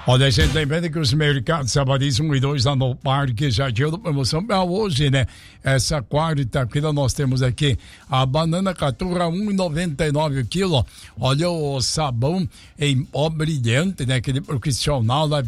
Olha, gente, lembrando que os mercados Sabadis 1 e 2 lá no Parque Jardim da promoção para hoje, né? Essa quarta-feira nós temos aqui a banana caturra 1,99 o quilo. Olha o sabão em pó brilhante, né? Aquele profissional lá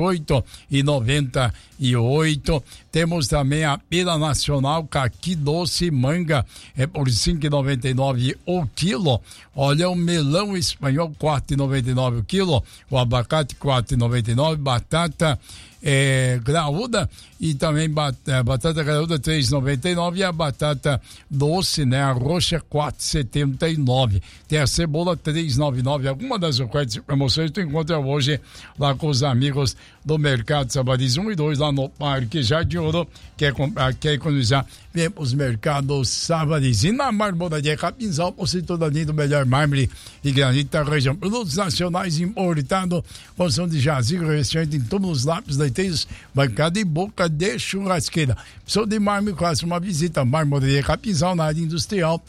28,98. Temos também a pera nacional caqui doce manga por 5,99 o quilo. Olha o melão espanhol 4,99 o quilo. O abacate 4,99, batata graúda e também batata graúda 3,99 e a batata doce, né, a roxa 4,79. Tem a cebola 3,99. Alguma das ofertas e promoções tu encontra hoje lá com os amigos do Mercado Sabadis 1 e 2 lá no Parque Jardim Ouro. Quer comprar, quer economizar, vem os mercados Sabadis. E na Marmoraria Capinzal, você toda linha do melhor mármore e granito da região. Produtos nacionais importados, construção de jazigo, revestimento em túmulos, lápis, leiteiros, bancada e boca de churrasqueira. Sou de mármore, faça uma visita. Marmoraria Capinzal, na área industrial,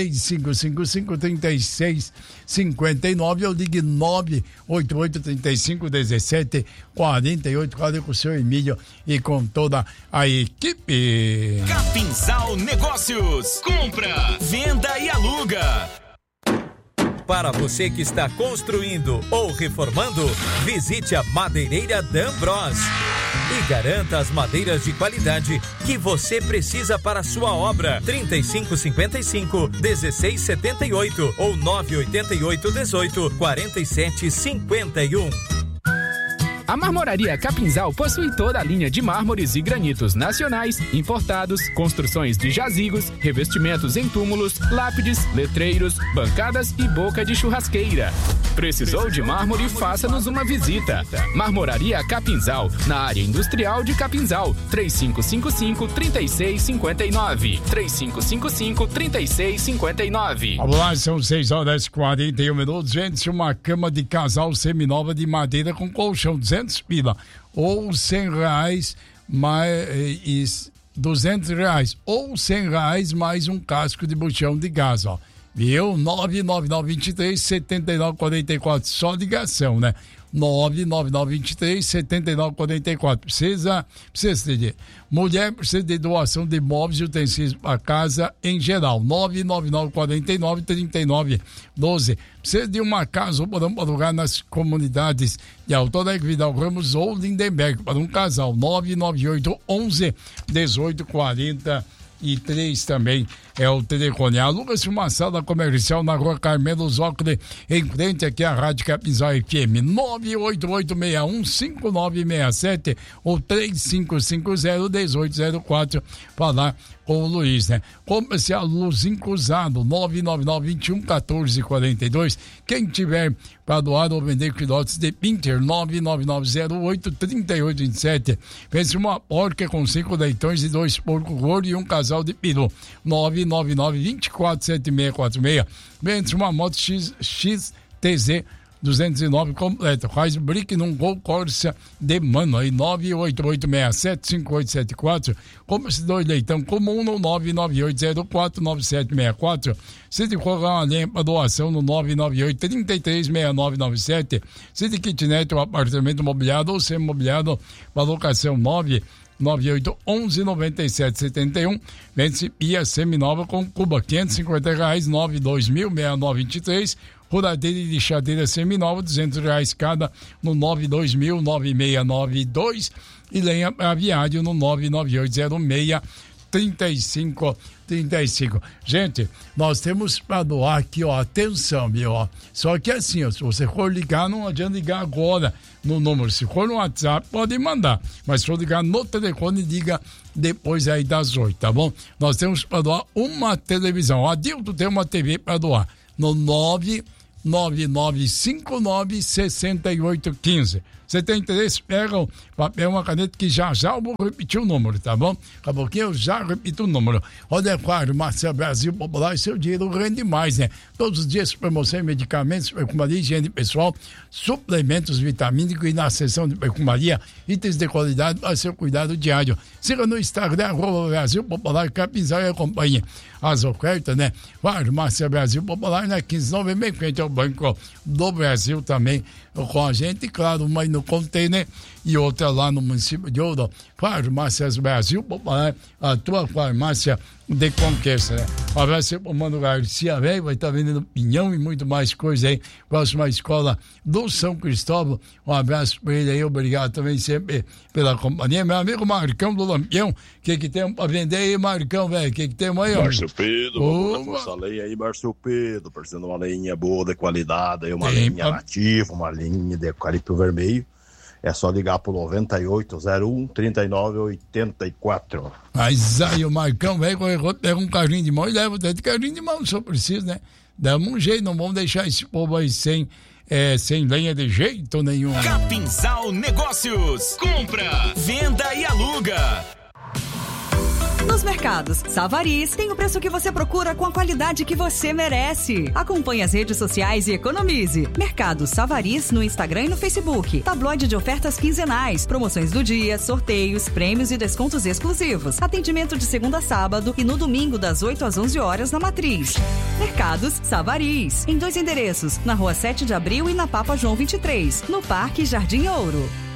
3555-3659, ou ligue 988-35-17-48, fale com o seu Emílio e com toda a equipe. Capinzal Negócios, compra, venda e aluga. Para você que está construindo ou reformando, visite a Madeireira D'Ambros e garanta as madeiras de qualidade que você precisa para a sua obra. 3555-1678 ou 988-18-4751. A Marmoraria Capinzal possui toda a linha de mármores e granitos nacionais, importados, construções de jazigos, revestimentos em túmulos, lápides, letreiros, bancadas e boca de churrasqueira. Precisou de mármore? Faça-nos uma visita. Marmoraria Capinzal, na área industrial de Capinzal. 3555-3659. 3555-3659. Vamos lá, são 6h41. Vende-se uma cama de casal seminova de madeira com colchão, 200 pila, ou R$100 mais R$200, ou R$100 mais um casco de botão de gás, ó. Viu? 99923-7944, só ligação, né? 99923-7944. Precisa de mulher, precisa de doação de móveis e utensílios para casa em geral. 99949-3912. Precisa de uma casa ou podemos alugar nas comunidades de Alto Alegre, Vidal Ramos ou Lindenberg para um casal. 998-11-1840. E 3 também é o telefone. Aluga-se uma sala comercial na Rua Carmelo Zócoli, em frente aqui à Rádio Capinzal FM. 98861-5967 ou 3550-1804. Falar com o Luiz, né? Compre-se a Luzinco usado, 99921-1442. Quem tiver para doar ou vender pilotos de Pinter, 99908-3827. Vence uma porca com 5 leitões e 2 porcos gordos e um casal de peru, 999-247646. Vence uma moto XTZ 209 completa. Faz brick num Gol Corsa de mano aí, 98867-5874. Compre-se 2 leitão comum no 99804-9764. Se de colocar uma lenha para doação no 998-336997. Se de kitnet ou apartamento mobiliado ou semi-mobiliado para locação 99811-9771. Vende-se pia seminova com cuba, R$550, 92000-6923. Rodadeira e lixadeira seminova, R$200 cada, no 92000-9692. E lenha aviário no 99806-3535. Gente, nós temos para doar aqui, ó, atenção, viu, ó. Só que assim, ó, se você for ligar, não adianta ligar agora no número. Se for no WhatsApp, pode mandar. Mas se for ligar no telefone, liga depois aí das 8, tá bom? Nós temos para doar uma televisão. O Adilto tem uma TV para doar no 99959-6815. Você tem interesse? Pega o papel, uma caneta, que já eu vou repetir o número, tá bom? Daqui a pouquinho eu já repito o número. Olha, claro, Marcelo Brasil Popular, seu dinheiro rende mais, né? Todos os dias, promoção em medicamentos, perfumaria, higiene pessoal, suplementos vitamínicos e na seção de perfumaria, itens de qualidade para seu cuidado diário. Siga no Instagram, Brasil Popular Capinzal, e acompanhe as ofertas, né? Claro, Marcelo Brasil Popular, na 15 de novembro, em frente ao Banco do Brasil também com a gente, claro, uma aí no container e outra lá no município de Ouro. Farmácias Brasil Popular, a tua farmácia de conquista, né? Um abraço pro Mano Garcia, velho, vai estar vendendo pinhão e muito mais coisa aí, próxima escola do São Cristóvão. Um abraço para ele aí, obrigado também sempre pela companhia. Meu amigo Marcão do Lampião, o que tem pra vender aí, Marcão, velho? O que tem aí, ó? Márcio Pedro, vamos reforçar a lei aí, Márcio Pedro, parecendo uma leinha boa, de qualidade, aí uma linha nativa, uma linha de eucalipto vermelho. É só ligar pro 9801-3984. Mas aí o Marcão, velho, pega um carrinho de mão e leva até de carrinho de mão, se eu preciso, né? Damos um jeito, não vamos deixar esse povo aí sem lenha de jeito nenhum. Capinzal Negócios. Compra, venda e aluga. Nos mercados Savariz tem o preço que você procura com a qualidade que você merece. Acompanhe as redes sociais e economize. Mercado Savariz no Instagram e no Facebook. Tabloide de ofertas quinzenais, promoções do dia, sorteios, prêmios e descontos exclusivos. Atendimento de segunda a sábado e no domingo das 8 às 11 horas na Matriz. Mercados Savariz, em 2 endereços, na Rua 7 de Abril e na Papa João 23, no Parque Jardim Ouro.